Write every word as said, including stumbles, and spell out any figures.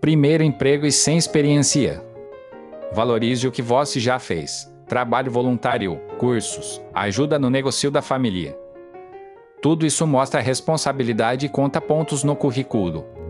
Primeiro emprego e sem experiência. Valorize o que você já fez. Trabalho voluntário, cursos, ajuda no negócio da família. Tudo isso mostra responsabilidade e conta pontos no currículo.